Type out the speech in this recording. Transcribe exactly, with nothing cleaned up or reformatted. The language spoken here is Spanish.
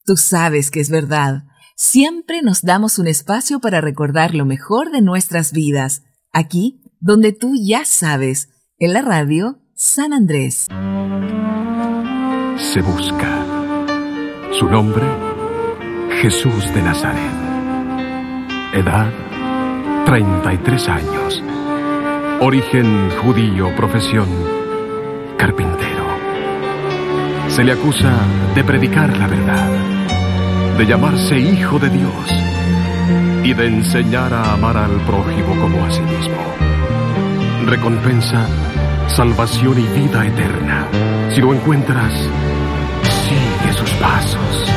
Tú sabes que es verdad. Siempre nos damos un espacio para recordar lo mejor de nuestras vidas. Aquí, donde tú ya sabes, en la radio San Andrés. Se busca. Su nombre, Jesús de Nazaret. Edad, treinta y tres años. Origen judío, profesión, carpintero. Se le acusa de predicar la verdad, de llamarse hijo de Dios y de enseñar a amar al prójimo como a sí mismo. Recompensa, salvación y vida eterna. Si lo encuentras, sigue sus pasos.